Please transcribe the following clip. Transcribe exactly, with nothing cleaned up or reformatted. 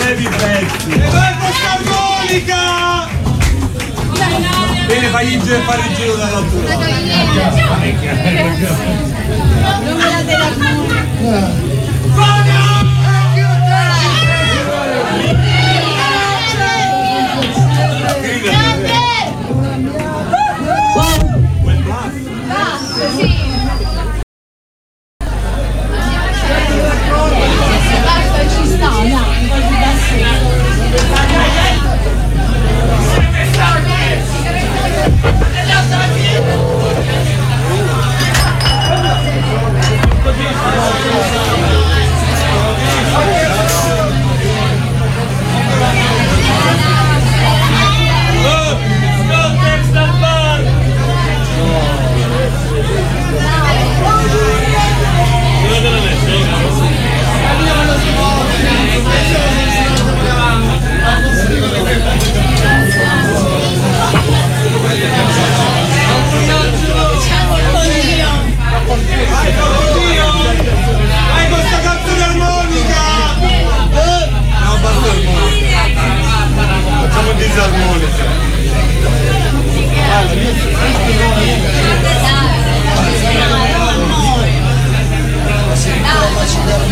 levi i pezzi. E vai questa armonica! Bene, fagli fare il giro dall'altro lato. Non me la della Dai,